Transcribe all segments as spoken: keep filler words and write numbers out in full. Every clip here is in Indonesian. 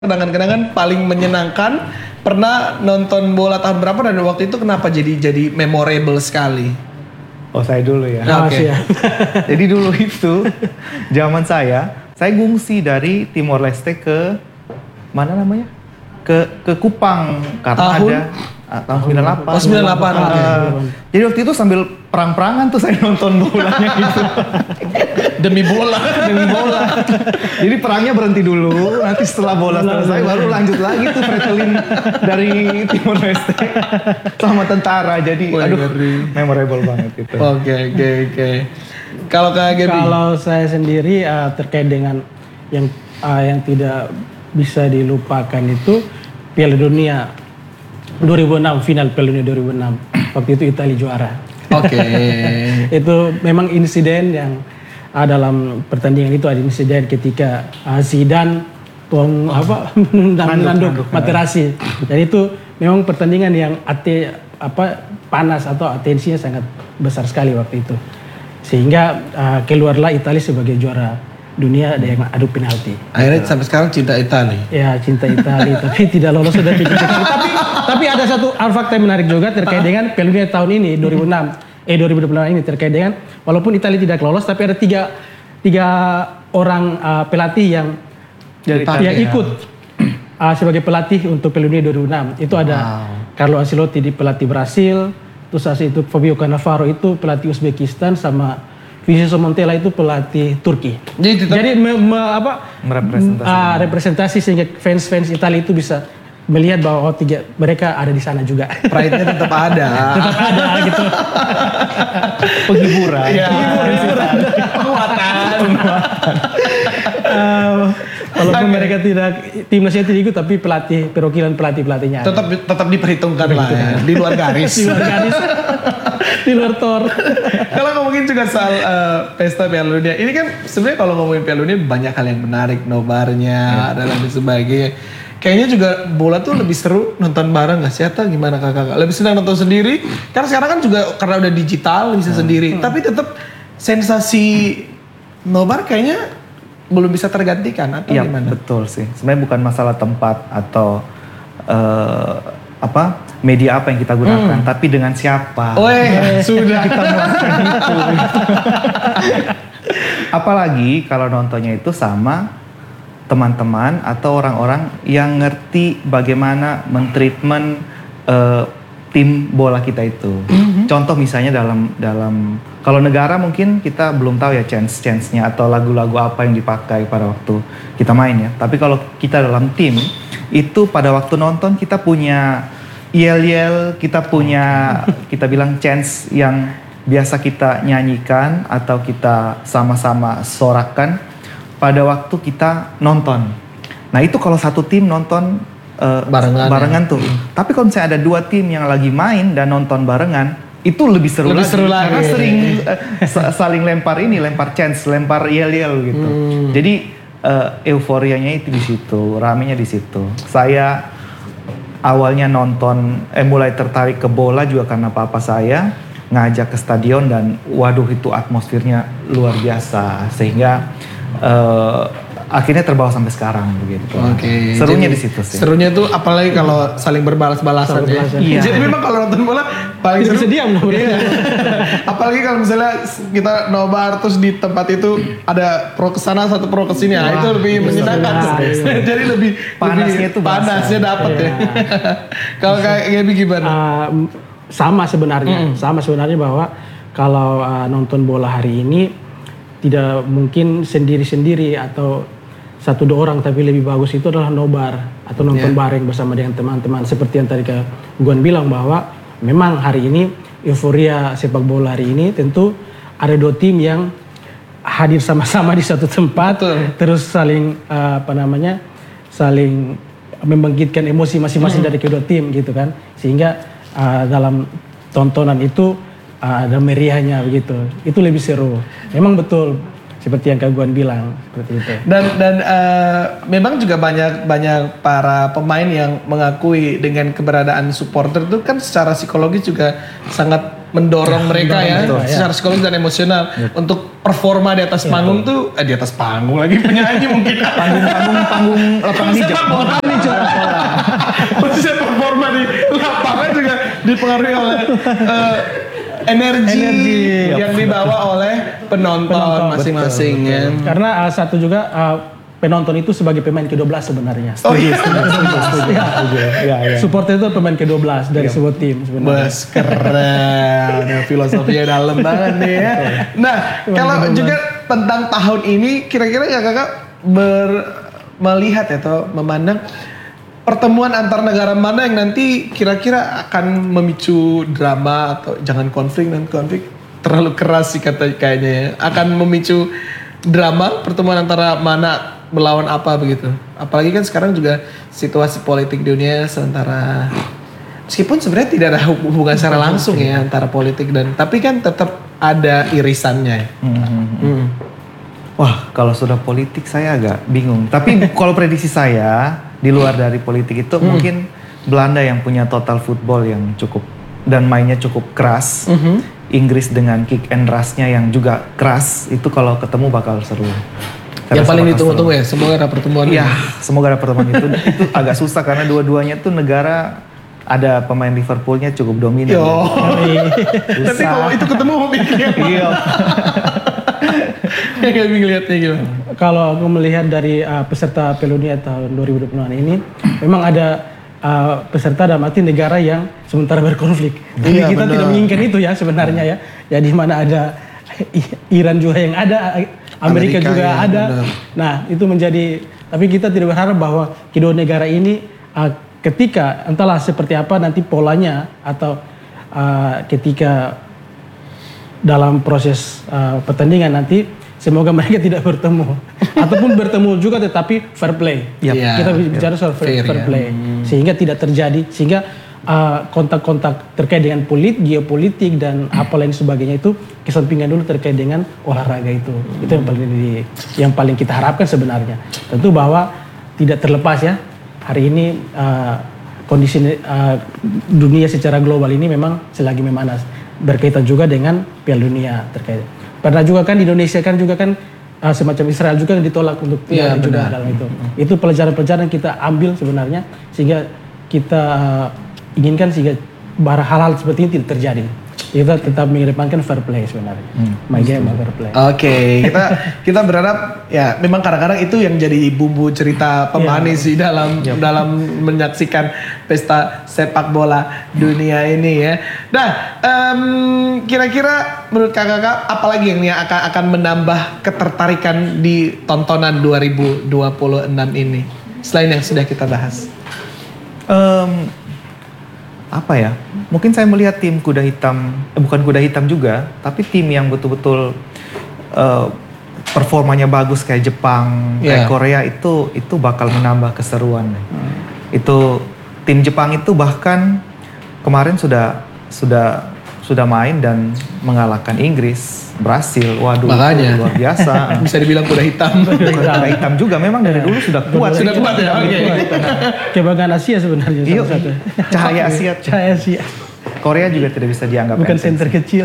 Kenangan-kenangan paling menyenangkan pernah nonton bola tahun berapa dan waktu itu kenapa jadi jadi memorable sekali? Oh saya dulu ya. Oke. Okay. Ya. Jadi dulu itu zaman saya, saya ngungsi dari Timor Leste ke mana namanya? Ke ke Kupang karena tahun? ada ah, tahun sembilan puluh delapan. Oh sembilan puluh delapan. Uh, Okay. Jadi waktu itu sambil perang-perangan tuh saya nonton bolanya gitu. Demi bola, demi bola. Jadi perangnya berhenti dulu, nanti setelah bola selesai baru lanjut lagi tuh Fretilin dari Timor Leste sama tentara. Jadi Wah, aduh, ngeri. memorable banget itu. Oke oke oke. Kalau Kak Gaby? Kalau saya sendiri uh, terkait dengan yang uh, yang tidak bisa dilupakan itu Piala Dunia dua ribu enam, final Piala Dunia dua ribu enam. Waktu itu Italia juara. Oke. Okay. Itu memang insiden yang uh, dalam pertandingan itu ada insiden ketika uh, Zidane tuang apa menanduk Materazzi. Dan itu memang pertandingan yang ate apa panas atau atensinya sangat besar sekali waktu itu. Sehingga uh, keluarlah Italia sebagai juara dunia dengan adu penalti. Akhirnya sampai sekarang cinta Italia. Ya cinta Italia, tapi tidak lolos sudah tiga kali. Tapi tapi ada satu fakta yang menarik juga terkait dengan Piala Dunia tahun ini dua ribu enam, eh dua ribu dua puluh enam ini terkait dengan walaupun Italia tidak lolos, tapi ada tiga tiga orang uh, pelatih yang Dari yang ikut uh, sebagai pelatih untuk Piala Dunia dua ribu enam. Itu ada wow. Carlo Ancelotti di pelatih Brasil, terus itu Fabio Cannavaro itu pelatih Uzbekistan sama Vinicius Montella itu pelatih Turki. Jadi, Jadi me, me, apa, merepresentasi uh, representasi sehingga fans-fans Italia itu bisa melihat bahwa oh, tiga mereka ada di sana juga. Pride-nya tetap ada. Tetap ada gitu. Penghiburan. Iya. Penghiburan. Penguatan. Penguatan. uh, walaupun okay. mereka tidak timnasnya tidak ikut, tapi pelatih perwakilan pelatih pelatihnya tetap ada. tetap diperhitungkan lah ya. Di luar garis. Di luar garis. Di luar tor. Kalau ngomongin juga soal uh, pesta Piala Dunia, ini kan sebenarnya kalau ngomongin Piala Dunia banyak hal yang menarik, nobarnya dan lain sebagainya. Kayaknya juga bola tuh lebih seru nonton bareng nggak sih? Atau gimana kakak? Lebih senang nonton sendiri? Karena sekarang kan juga karena udah digital bisa sendiri. Hmm. Tapi tetap sensasi nobar kayaknya belum bisa tergantikan atau ya, gimana? Betul sih. Sebenarnya bukan masalah tempat atau uh, apa media apa yang kita gunakan, hmm. tapi dengan siapa. Oh sudah kita melakukan itu. Apalagi kalau nontonnya itu sama teman-teman atau orang-orang yang ngerti bagaimana mentreatment uh, tim bola kita itu. Mm-hmm. Contoh misalnya dalam dalam kalau negara mungkin kita belum tahu ya chance-chance-nya atau lagu-lagu apa yang dipakai pada waktu kita main ya. Tapi kalau kita dalam tim itu pada waktu nonton kita punya yel-yel, kita punya kita bilang chance yang biasa kita nyanyikan atau kita sama-sama sorakan pada waktu kita nonton. Nah itu kalau satu tim nonton uh, barengan, barengan ya. Tuh. Hmm. Tapi kalau misalnya ada dua tim yang lagi main dan nonton barengan, itu lebih seru lebih lagi. Seru lagi. Karena sering uh, saling lempar ini, lempar chance, lempar yel-yel gitu. Hmm. Jadi uh, euforianya itu di situ, ramenya di situ. Saya awalnya nonton, eh mulai tertarik ke bola juga karena papa saya ngajak ke stadion dan waduh itu atmosfernya luar biasa sehingga Uh, akhirnya terbawa sampai sekarang begitu. Oke. Okay. Serunya di situ sih. Serunya tuh apalagi kalau saling berbalas-balasan ya. Iya. Jadi memang kalau nonton bola paling seru. Bisa diam dong. Iya. Apalagi kalau misalnya kita nobar terus di tempat itu ada pro kesana satu pro kesini, nah, itu lebih menyenangkan. Jadi lebih panasnya itu panasnya dapat ya. Kalau kayak Gaby gimana? Uh, sama sebenarnya, mm. sama sebenarnya bahwa kalau uh, nonton bola hari ini tidak mungkin sendiri-sendiri atau satu dua orang, tapi lebih bagus itu adalah nobar atau nonton yeah. bareng bersama dengan teman-teman. Seperti yang tadi Kak Guan bilang bahwa memang hari ini euforia sepak bola hari ini tentu ada dua tim yang hadir sama-sama di satu tempat, Betul. terus saling uh, apa namanya saling membangkitkan emosi masing-masing hmm. dari kedua tim gitu kan, sehingga uh, dalam tontonan itu Uh, ada meriahnya begitu, itu lebih seru. Memang betul seperti yang Kak Guan bilang seperti itu. Dan dan uh, memang juga banyak banyak para pemain yang mengakui dengan keberadaan supporter itu kan secara psikologis juga sangat mendorong mereka ya, betul, secara ya. psikologis dan emosional yep. untuk performa di atas panggung tuh eh, di atas panggung lagi penyanyi mungkin Panggung-panggung panggung lapangan hijau. sepak bola hijau. Maksudnya performa di lapangan juga dipengaruhi oleh eh, energi, Energi. yang dibawa oleh penonton, Penonton, masing-masing ya. Karena uh, satu juga uh, penonton itu sebagai pemain ke dua belas sebenarnya. Oh iya. Ya, ya. Supporter itu pemain ke dua belas dari sebuah tim sebenarnya. Bos keren, ya, filosofinya dalam banget nih ya. Nah, kalau juga tentang tahun ini, kira-kira ya kakak ber melihat ya, atau memandang pertemuan antar negara mana yang nanti kira-kira akan memicu drama atau jangan konflik dan konflik terlalu keras sih kata kayaknya ya. Akan memicu drama pertemuan antara mana melawan apa begitu. Apalagi kan sekarang juga situasi politik dunia sementara meskipun sebenarnya tidak ada hubungan secara langsung ya antara politik dan tapi kan tetap ada irisannya. Hmm. Hmm. Wah, kalau sudah politik saya agak bingung. Tapi kalau prediksi saya di luar dari politik itu mungkin Belanda yang punya total football yang cukup dan mainnya cukup keras. Inggris dengan kick and rush-nya yang juga keras, itu kalau ketemu bakal seru. Yang Saya rasa paling bakal ditunggu-tunggu ya, semoga ada pertemuan Iya, ini. semoga ada pertemuan itu. Itu agak susah karena dua-duanya tuh negara ada pemain Liverpoolnya cukup dominan. Yo. Nanti kalau itu ketemu mikirnya apa? Iya. Ya gak ngeliatnya gimana? Kalau aku melihat dari uh, peserta Piala Dunia tahun dua ribu dua puluh ini, memang ada uh, peserta dalam arti negara yang sementara berkonflik. Jadi Iya, kita benar. tidak menginginkan itu ya sebenarnya ya. Ya di mana ada Iran juga yang ada, Amerika, Amerika, juga ya, ada. benar. Nah itu menjadi, tapi kita tidak berharap bahwa kedua negara ini uh, ketika entahlah seperti apa nanti polanya atau uh, ketika dalam proses uh, pertandingan nanti semoga mereka tidak bertemu ataupun bertemu juga tetapi fair play. Yap. Iya, Kita bicara soal fair, fair, fair ya. play sehingga tidak terjadi sehingga uh, kontak-kontak terkait dengan polit, geopolitik dan apa lain sebagainya itu kesampingan dulu terkait dengan olahraga itu. Itu yang paling di, yang paling kita harapkan sebenarnya. Tentu bahwa tidak terlepas ya hari ini uh, kondisi uh, dunia secara global ini memang selagi memanas. Berkaitan juga dengan Piala Dunia terkait. Pernah juga kan di Indonesia kan juga kan uh, semacam Israel juga yang ditolak untuk Iya, Piala juga benar. dalam itu. Itu pelajaran-pelajaran yang kita ambil sebenarnya sehingga kita uh, inginkan sehingga barang hal-hal seperti ini tidak terjadi. Kita tetap mengedepankan fair play sebenarnya. My game fair play. Oke, kita kita berharap ya memang kadang-kadang itu yang jadi bumbu cerita pemanis sih dalam dalam menyaksikan pesta sepak bola dunia ini ya. Nah, em, kira-kira menurut kakak apalagi yang nih akan akan menambah ketertarikan di tontonan dua ribu dua puluh enam ini selain yang sudah kita bahas? Em, apa ya? Mungkin saya melihat tim kuda hitam, eh, bukan kuda hitam juga, tapi tim yang betul-betul eh, performanya bagus kayak Jepang, Yeah. kayak Korea itu itu bakal menambah keseruan. Itu tim Jepang itu bahkan kemarin sudah sudah sudah main dan mengalahkan Inggris, Brasil. Waduh, Makanya. itu luar biasa. Bisa dibilang kuda hitam. Bukan kuda hitam juga, memang dari dulu sudah kuat. Sudah kuat ya. Oke. Kebanggaan Asia sebenarnya Iya, salah satu. cahaya Asia. Cahaya Asia. Korea juga tidak bisa dianggap Bukan enteng. center kecil.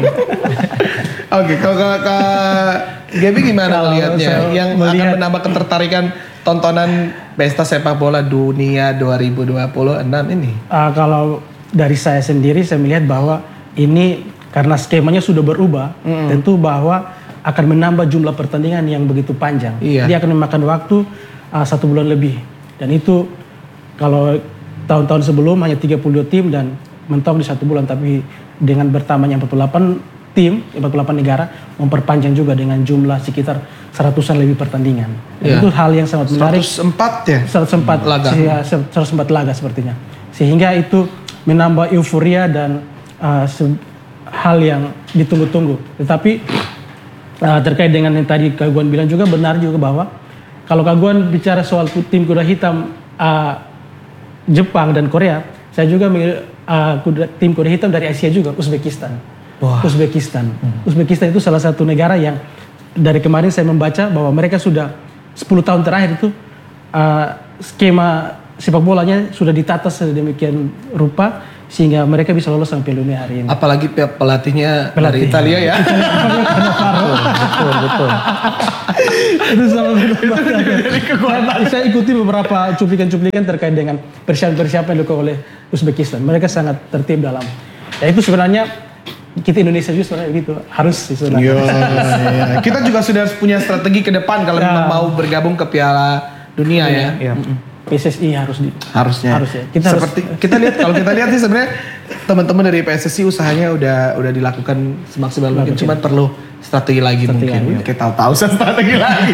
Oke, kalau kakak Gaby gimana Kalau melihatnya? saya Yang akan melihat- menambah ketertarikan tontonan pesta sepak bola dunia dua ribu dua puluh enam ini? Uh, kalau dari saya sendiri saya melihat bahwa ini karena skemanya sudah berubah, tentu bahwa akan menambah jumlah pertandingan yang begitu panjang. Iya. Dia akan memakan waktu uh, satu bulan lebih. Dan itu kalau tahun-tahun sebelum hanya tiga puluh dua tim dan mentok di satu bulan, tapi dengan bertambahnya empat puluh delapan tim, empat puluh delapan negara memperpanjang juga dengan jumlah sekitar seratusan lebih pertandingan. Dan Iya. itu hal yang sangat menarik. seratus empat ya? seratus empat Laga. Iya, seratus empat laga sepertinya. Sehingga itu menambah euforia dan uh, se- hal yang ditunggu-tunggu. Tetapi uh, terkait dengan yang tadi Kak Guan bilang juga benar juga bahwa kalau Kak Guan bicara soal tim kuda hitam uh, Jepang dan Korea, saya juga mengil- uh, kuda, tim kuda hitam dari Asia juga, Uzbekistan. Wah. Uzbekistan. Uzbekistan itu salah satu negara yang dari kemarin saya membaca bahwa mereka sudah sepuluh tahun terakhir itu uh, skema sepak bolanya sudah ditata sedemikian rupa sehingga mereka bisa lolos sampai Piala Dunia hari ini. Apalagi pe- pelatihnya Pelatih. dari Italia ya. betul, betul. Itu sama beberapa. Saya ikuti beberapa cuplikan-cuplikan terkait dengan persiapan-persiapan yang dilakukan oleh Uzbekistan. Mereka sangat tertib dalam. Ya itu sebenarnya kita Indonesia juga sebenarnya gitu harus sih sebenarnya. Iya. Kita juga sudah punya strategi ke depan kalau Ya. memang mau bergabung ke Piala Dunia ya. Iya. P S S I harus di Harusnya. Harus ya. Kita harus- Seperti kita lihat kalau kita lihat sih sebenarnya teman-teman dari P S S I usahanya udah udah dilakukan semaksimal mungkin, cuman perlu strategi lagi Strategi mungkin. lagi. Kita tahu-tahu strategi lagi.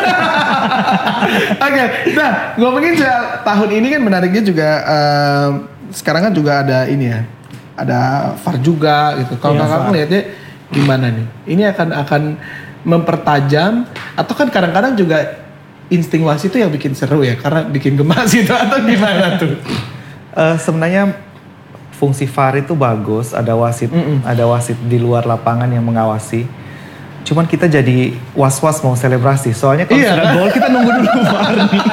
Oke, nah ngomongin soal tahun ini kan menariknya juga em, sekarang kan juga ada ini ya, ada V A R juga gitu. Kalau Iya, kakak V A R. ngelihatnya gimana nih? Ini akan akan mempertajam atau kan kadang-kadang juga insting wasit itu yang bikin seru ya, karena bikin gemas itu atau gimana tuh? Eh, sebenarnya fungsi V A R itu bagus, ada wasit, ada wasit di luar lapangan yang mengawasi. Cuman kita jadi was-was mau selebrasi. Soalnya kalau Iya. sudah gol kita nunggu dulu V A R nih.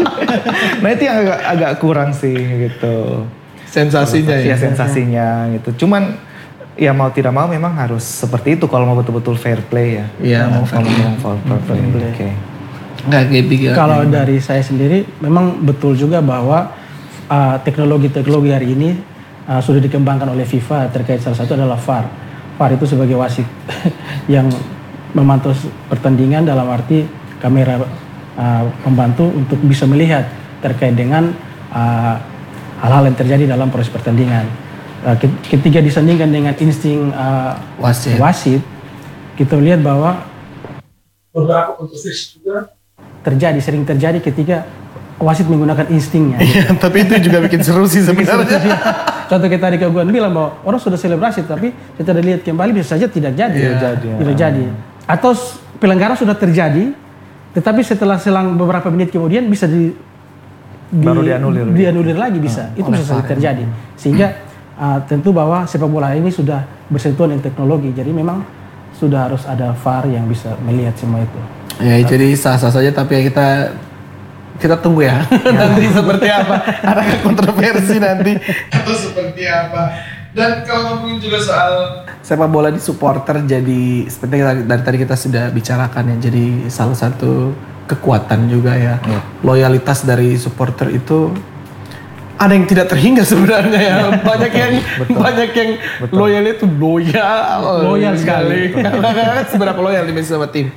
Nah itu yang agak agak kurang sih gitu. Sensasinya ya. Iya, sensasinya gitu. Cuman ya mau tidak mau memang harus seperti itu kalau mau betul-betul fair play ya. Iya, mau fair play. Ngomong fair play. play. Oke. Nggak kayak bikin. Kalau dari saya sendiri, memang betul juga bahwa uh, teknologi-teknologi hari ini uh, sudah dikembangkan oleh FIFA terkait salah satu adalah V A R. V A R itu sebagai wasit yang memantau pertandingan dalam arti kamera uh, membantu untuk bisa melihat terkait dengan uh, hal-hal yang terjadi dalam proses pertandingan. Uh, ketika disandingkan dengan insting uh, Wasit. wasit, kita lihat bahwa beberapa kontroversi juga terjadi, sering terjadi ketika wasit menggunakan instingnya. Iya, tapi itu juga bikin seru sih sebenarnya. Contoh kita tadi Kak bilang bahwa orang sudah selebrasi tapi kita lihat kembali bisa saja tidak jadi. Iya. Tidak jadi. Tidak jadi. Atau s- pelanggaran sudah terjadi tetapi setelah selang beberapa menit kemudian bisa di, di- Baru dianulir. dianulir lagi bisa. Itu oleh bisa saja V A R. terjadi. Sehingga uh, tentu bahwa sepak bola ini sudah bersentuhan dengan teknologi. Jadi memang sudah harus ada V A R yang bisa melihat semua itu. Ya, jadi sah-sah saja tapi ya kita kita tunggu ya, nanti seperti apa, adakah kontroversi nanti atau seperti apa. Dan kalau ngomongin juga soal sepak bola di supporter, jadi seperti yang dari tadi kita sudah bicarakan ya, jadi salah satu kekuatan juga ya. Iya. Loyalitas dari supporter itu ada yang tidak terhingga sebenarnya ya. Banyak yang banyak yang loyal itu loyal, Loyal sekali. Seberapa loyal di sama tim?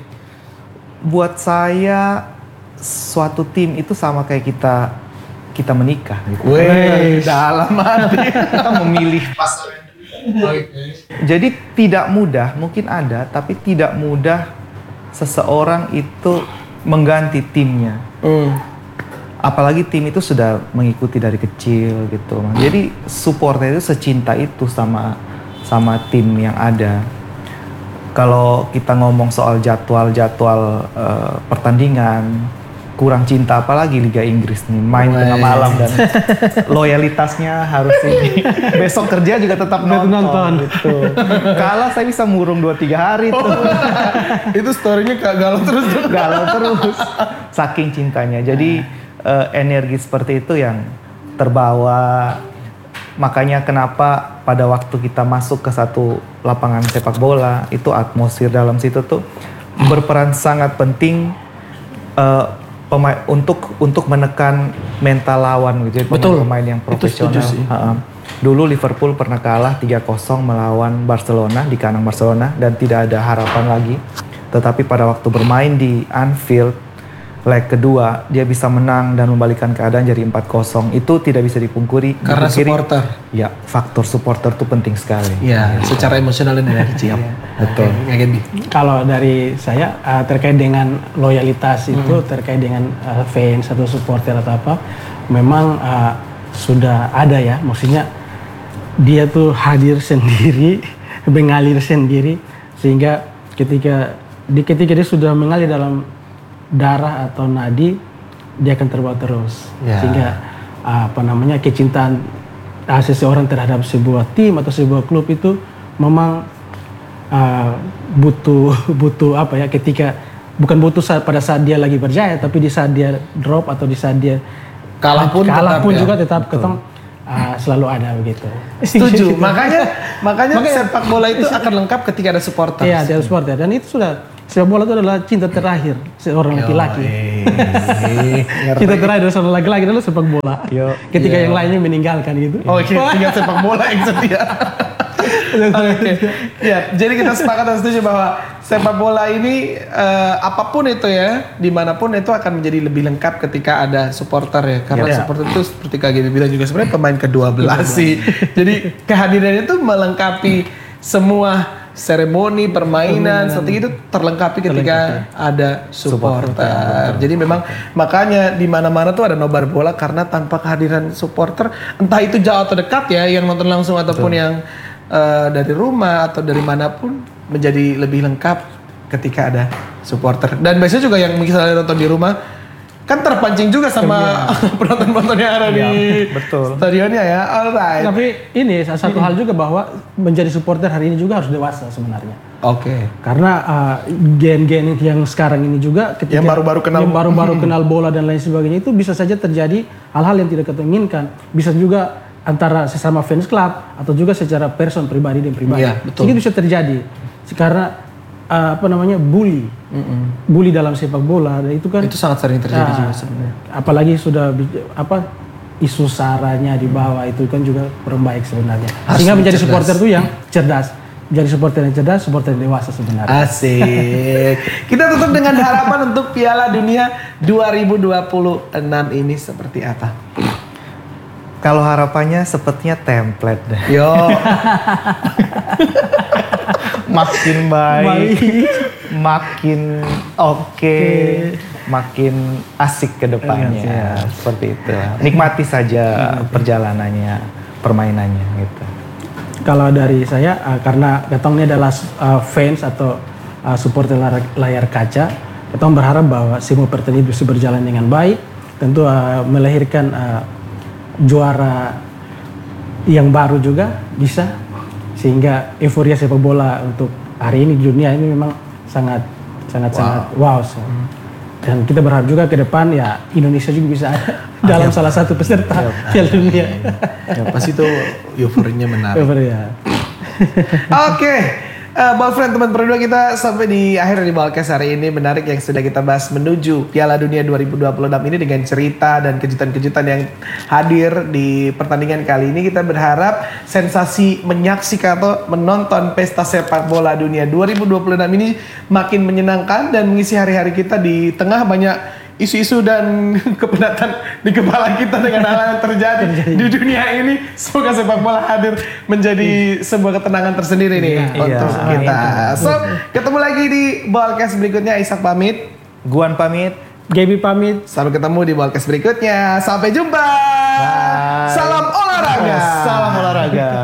Buat saya suatu tim itu sama kayak kita kita menikah gitu. Weh, dalam hati. Kita memilih pasangan. Jadi tidak mudah, mungkin ada, tapi tidak mudah seseorang itu mengganti timnya. Hmm. Apalagi tim itu sudah mengikuti dari kecil gitu. Jadi supporter itu secinta itu sama sama tim yang ada. Kalau kita ngomong soal jadwal-jadwal eh, pertandingan, kurang cinta apalagi Liga Inggris nih, main Wah, tengah iya. malam dan loyalitasnya harus ini. Besok kerja juga tetap nonton, nonton. gitu. Kalah saya bisa murung dua tiga hari tuh. Itu story-nya kayak galau terus. Galau terus. Saking cintanya. Jadi eh, energi seperti itu yang terbawa. Makanya kenapa pada waktu kita masuk ke satu lapangan sepak bola, itu atmosfer dalam situ tuh berperan sangat penting eh, pemain untuk untuk menekan mental lawan gitu. Jadi Betul. pemain-pemain yang Itu setuju profesional. sih. Ha-ha. Dulu Liverpool pernah kalah tiga kosong melawan Barcelona di kandang Barcelona dan tidak ada harapan lagi. Tetapi pada waktu bermain di Anfield leg kedua dia bisa menang dan membalikkan keadaan jadi empat kosong. Itu tidak bisa dipungkiri. Karena dipungkiri. supporter. Ya, faktor supporter itu penting sekali. Ya, secara emosional dan energi. Siap. Betul. Kayak Gaby. Kalau dari saya uh, terkait dengan loyalitas itu terkait dengan uh, fans atau supporter atau apa, memang uh, sudah ada ya, maksudnya dia tuh hadir sendiri, mengalir sendiri, sehingga ketika di ketika dia sudah mengalir dalam darah atau nadi, dia akan terbawa terus, Ya. sehingga uh, apa namanya kecintaan uh, seseorang terhadap sebuah tim atau sebuah klub itu memang uh, butuh butuh apa ya, ketika bukan butuh saat, pada saat dia lagi berjaya, tapi di saat dia drop atau di saat dia Kalah pun kalah tetap pun ya. juga tetap ketong uh, selalu ada begitu. Setuju. makanya, makanya sepak bola itu akan lengkap ketika ada supporter. Iya, ada supporter dan itu sudah sepak bola itu adalah cinta terakhir seorang laki-laki. Cinta terakhir dari seorang laki-laki adalah sepak bola. Yo. Ketika yang lainnya meninggalkan gitu. Oh, okay. Tinggal sepak bola yang setia. Oke, ya. Jadi kita sepakat dan setuju bahwa sepak bola ini uh, apapun itu ya, dimanapun itu akan menjadi lebih lengkap ketika ada supporter ya. Karena ya. supporter itu seperti Kak Gini bilang juga sebenarnya pemain kedua belas sih. Jadi kehadirannya itu melengkapi semua seremoni permainan seperti itu terlengkapi ketika terlengkapi. Ada supporter. supporter. Jadi memang makanya di mana-mana tuh ada nobar bola karena tanpa kehadiran supporter, entah itu jauh atau dekat ya, yang nonton langsung ataupun Betul. yang uh, dari rumah atau dari manapun menjadi lebih lengkap ketika ada supporter. Dan biasanya juga yang misalnya nonton di rumah kan terpancing juga sama penonton-penonton yang ada ya, di betul. stadionnya ya. Alright. Tapi ini satu hmm. hal juga bahwa menjadi supporter hari ini juga harus dewasa sebenarnya. Oke. Okay. Karena uh, gen-gen yang sekarang ini juga ketika yang baru-baru kenal yang baru-baru hmm. kenal bola dan lain sebagainya itu bisa saja terjadi hal-hal yang tidak kita inginkan. Bisa juga antara sesama fans club atau juga secara person pribadi dan pribadi. Ya, betul. Itu bisa terjadi. Karena Uh, apa namanya bully, mm-mm. bully dalam sepak bola dan itu kan itu sangat sering terjadi uh, juga sebenarnya. Apalagi sudah apa isu saranya di bawah itu kan juga kurang baik sebenarnya. Harus Sehingga menjadi cerdas. supporter tuh yang cerdas, menjadi supporter yang cerdas, supporter yang dewasa sebenarnya. Asik. Kita tutup dengan harapan untuk Piala Dunia dua ribu dua puluh enam ini seperti apa? Kalau harapannya sepertinya template deh. Yo. Makin baik, makin oke, okay, makin asik ke depannya. Ya, seperti itu. Nikmati saja perjalanannya, permainannya gitu. Kalau dari saya, uh, karena Ketong ini adalah uh, fans atau uh, supporter layar kaca, Ketong berharap bahwa semua pertandingan bisa berjalan dengan baik. Tentu uh, melahirkan uh, juara yang baru juga bisa. Sehingga euforia sepak bola untuk hari ini di dunia ini memang sangat sangat wow. sangat wow. So. Dan kita berharap juga ke depan ya Indonesia juga bisa ada dalam ya. salah satu peserta Piala Dunia. Ya pasti itu euforianya menarik. Euforia. Oke. Uh, Ballfriend teman berdua kita sampai di akhir di Ballcast hari ini. Menarik yang sudah kita bahas menuju Piala Dunia dua ribu dua puluh enam ini dengan cerita dan kejutan-kejutan yang hadir di pertandingan kali ini. Kita berharap sensasi menyaksikan atau menonton pesta sepak bola dunia dua ribu dua puluh enam ini makin menyenangkan dan mengisi hari-hari kita di tengah banyak isu-isu dan kepenatan di kepala kita dengan hal yang terjadi di dunia ini. Semoga sepak bola hadir menjadi sebuah ketenangan tersendiri nih iya, untuk iya, kita. So, ketemu lagi di Ballcast berikutnya. Ishak pamit, Guan pamit, Gaby pamit. Sampai ketemu di Ballcast berikutnya. Sampai jumpa. Bye. Salam olahraga. Salam olahraga.